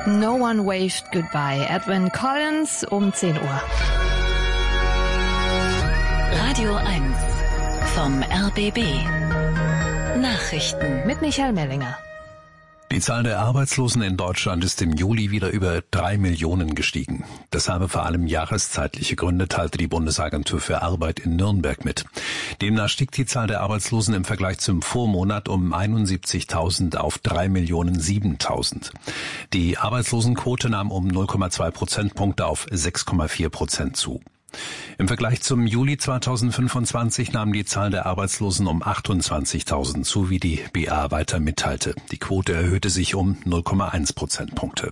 No One Waved Goodbye. Edwyn Collins um 10 Uhr. Radio 1 vom RBB. Nachrichten Mit Michael Mellinger. Die Zahl der Arbeitslosen in Deutschland ist im Juli wieder über 3 Millionen gestiegen. Das habe vor allem jahreszeitliche Gründe, teilte die Bundesagentur für Arbeit in Nürnberg mit. Demnach stieg die Zahl der Arbeitslosen im Vergleich zum Vormonat um 71.000 auf 3.007.000. Die Arbeitslosenquote nahm um 0,2 Prozentpunkte auf 6,4% zu. Im Vergleich zum Juli 2025 nahm die Zahl der Arbeitslosen um 28.000 zu, wie die BA weiter mitteilte. Die Quote erhöhte sich um 0,1 Prozentpunkte.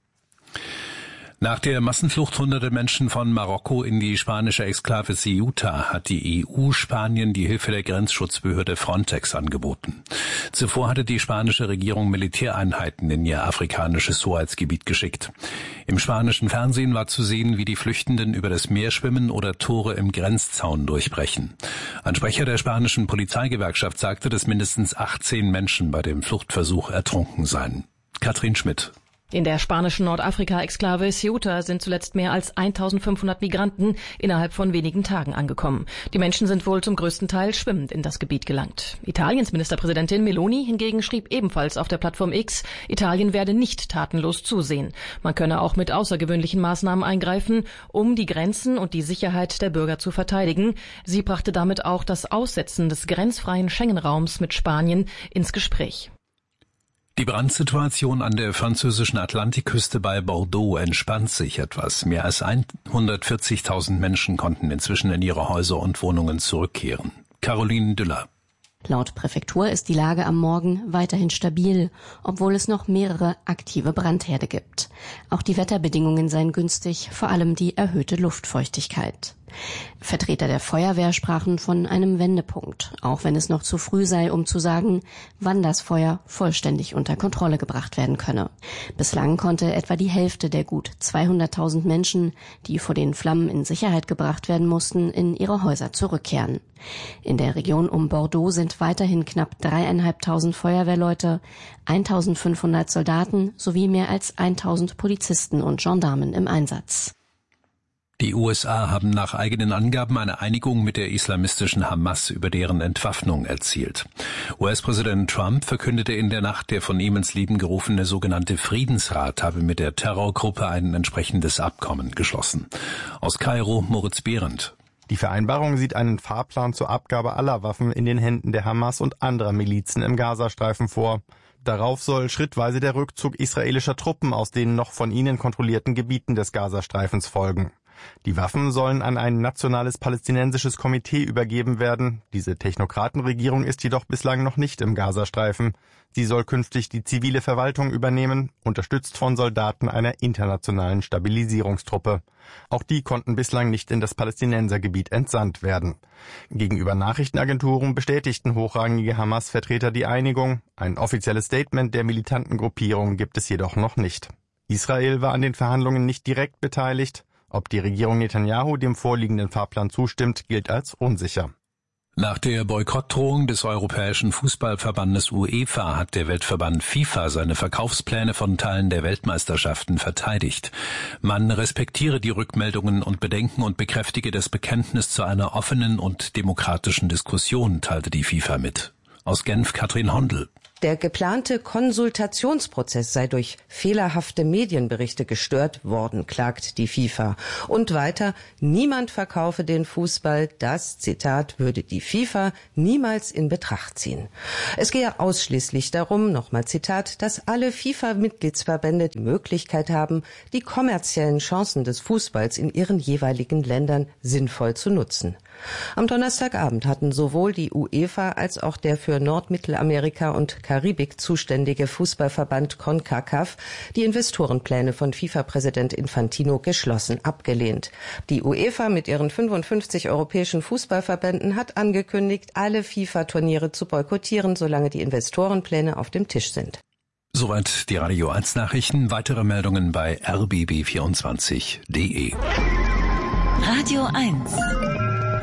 Nach der Massenflucht hunderter Menschen von Marokko in die spanische Exklave Ceuta hat die EU Spanien die Hilfe der Grenzschutzbehörde Frontex angeboten. Zuvor hatte die spanische Regierung Militäreinheiten in ihr afrikanisches Hoheitsgebiet geschickt. Im spanischen Fernsehen war zu sehen, wie die Flüchtenden über das Meer schwimmen oder Tore im Grenzzaun durchbrechen. Ein Sprecher der spanischen Polizeigewerkschaft sagte, dass mindestens 18 Menschen bei dem Fluchtversuch ertrunken seien. Katrin Schmidt. In der spanischen Nordafrika-Exklave Ceuta sind zuletzt mehr als 1.500 Migranten innerhalb von wenigen Tagen angekommen. Die Menschen sind wohl zum größten Teil schwimmend in das Gebiet gelangt. Italiens Ministerpräsidentin Meloni hingegen schrieb ebenfalls auf der Plattform X, Italien werde nicht tatenlos zusehen. Man könne auch mit außergewöhnlichen Maßnahmen eingreifen, um die Grenzen und die Sicherheit der Bürger zu verteidigen. Sie brachte damit auch das Aussetzen des grenzfreien Schengen-Raums mit Spanien ins Gespräch. Die Brandsituation an der französischen Atlantikküste bei Bordeaux entspannt sich etwas. Mehr als 140.000 Menschen konnten inzwischen in ihre Häuser und Wohnungen zurückkehren. Caroline Düller. Laut Präfektur ist die Lage am Morgen weiterhin stabil, obwohl es noch mehrere aktive Brandherde gibt. Auch die Wetterbedingungen seien günstig, vor allem die erhöhte Luftfeuchtigkeit. Vertreter der Feuerwehr sprachen von einem Wendepunkt, auch wenn es noch zu früh sei, um zu sagen, wann das Feuer vollständig unter Kontrolle gebracht werden könne. Bislang konnte etwa die Hälfte der gut 200.000 Menschen, die vor den Flammen in Sicherheit gebracht werden mussten, in ihre Häuser zurückkehren. In der Region um Bordeaux sind weiterhin knapp 3.500 Feuerwehrleute, 1.500 Soldaten sowie mehr als 1.000 Polizisten und Gendarmen im Einsatz. Die USA haben nach eigenen Angaben eine Einigung mit der islamistischen Hamas über deren Entwaffnung erzielt. US-Präsident Trump verkündete in der Nacht, der von ihm ins Leben gerufene sogenannte Friedensrat habe mit der Terrorgruppe ein entsprechendes Abkommen geschlossen. Aus Kairo Moritz Behrendt. Die Vereinbarung sieht einen Fahrplan zur Abgabe aller Waffen in den Händen der Hamas und anderer Milizen im Gazastreifen vor. Darauf soll schrittweise der Rückzug israelischer Truppen aus den noch von ihnen kontrollierten Gebieten des Gazastreifens folgen. Die Waffen sollen an ein nationales palästinensisches Komitee übergeben werden. Diese Technokratenregierung ist jedoch bislang noch nicht im Gazastreifen. Sie soll künftig die zivile Verwaltung übernehmen, unterstützt von Soldaten einer internationalen Stabilisierungstruppe. Auch die konnten bislang nicht in das Palästinensergebiet entsandt werden. Gegenüber Nachrichtenagenturen bestätigten hochrangige Hamas-Vertreter die Einigung. Ein offizielles Statement der militanten Gruppierung gibt es jedoch noch nicht. Israel war an den Verhandlungen nicht direkt beteiligt. Ob die Regierung Netanyahu dem vorliegenden Fahrplan zustimmt, gilt als unsicher. Nach der Boykottdrohung des Europäischen Fußballverbandes UEFA hat der Weltverband FIFA seine Verkaufspläne von Teilen der Weltmeisterschaften verteidigt. Man respektiere die Rückmeldungen und Bedenken und bekräftige das Bekenntnis zu einer offenen und demokratischen Diskussion, teilte die FIFA mit. Aus Genf Katrin Hondel. Der geplante Konsultationsprozess sei durch fehlerhafte Medienberichte gestört worden, klagt die FIFA. Und weiter, niemand verkaufe den Fußball, das, Zitat, würde die FIFA niemals in Betracht ziehen. Es gehe ausschließlich darum, nochmal Zitat, dass alle FIFA-Mitgliedsverbände die Möglichkeit haben, die kommerziellen Chancen des Fußballs in ihren jeweiligen Ländern sinnvoll zu nutzen. Am Donnerstagabend hatten sowohl die UEFA als auch der für Nordmittelamerika und Karibik zuständige Fußballverband CONCACAF die Investorenpläne von FIFA-Präsident Infantino geschlossen abgelehnt. Die UEFA mit ihren 55 europäischen Fußballverbänden hat angekündigt, alle FIFA-Turniere zu boykottieren, solange die Investorenpläne auf dem Tisch sind. Soweit die Radio 1 Nachrichten. Weitere Meldungen bei rbb24.de. Radio 1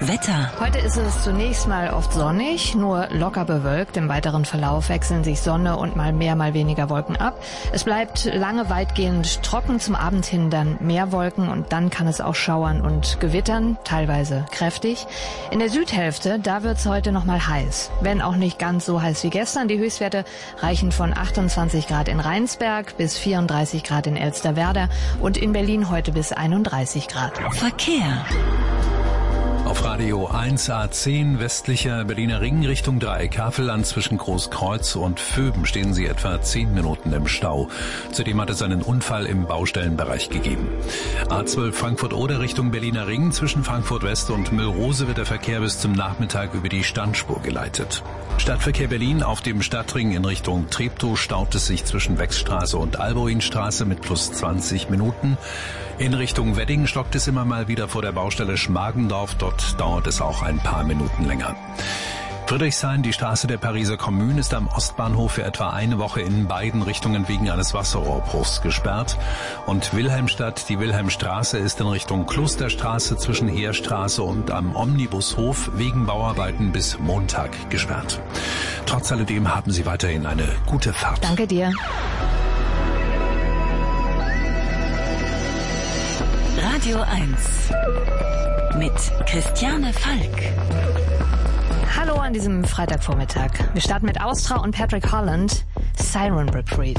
Wetter. Heute ist es zunächst mal oft sonnig, nur locker bewölkt. Im weiteren Verlauf wechseln sich Sonne und mal mehr, mal weniger Wolken ab. Es bleibt lange weitgehend trocken, zum Abend hin dann mehr Wolken und dann kann es auch schauern und gewittern, teilweise kräftig. In der Südhälfte, da wird's heute noch mal heiß. Wenn auch nicht ganz so heiß wie gestern. Die Höchstwerte reichen von 28 Grad in Rheinsberg bis 34 Grad in Elsterwerda und in Berlin heute bis 31 Grad. Verkehr. Auf Radio 1 A10 westlicher Berliner Ring Richtung Dreieck Havelland zwischen Großkreuz und Vöben stehen Sie etwa 10 Minuten im Stau. Zudem hat es einen Unfall im Baustellenbereich gegeben. A12 Frankfurt-Oder Richtung Berliner Ring zwischen Frankfurt West und Müllrose wird der Verkehr bis zum Nachmittag über die Standspur geleitet. Stadtverkehr Berlin auf dem Stadtring in Richtung Treptow staut es sich zwischen Wechsstraße und Alboinstraße mit plus 20 Minuten. In Richtung Wedding stockt es immer mal wieder vor der Baustelle Schmargendorf. Dort dauert es auch ein paar Minuten länger. Friedrichshain, die Straße der Pariser Kommune, ist am Ostbahnhof für etwa eine Woche in beiden Richtungen wegen eines Wasserrohrbruchs gesperrt. Und Wilhelmstadt, die Wilhelmstraße ist in Richtung Klosterstraße zwischen Heerstraße und am Omnibushof wegen Bauarbeiten bis Montag gesperrt. Trotz alledem haben Sie weiterhin eine gute Fahrt. Danke dir. Radio 1 mit Christiane Falk. Hallo an diesem Freitagvormittag. Wir starten mit Austra und Patrick Holland, Siren Brick Freeze.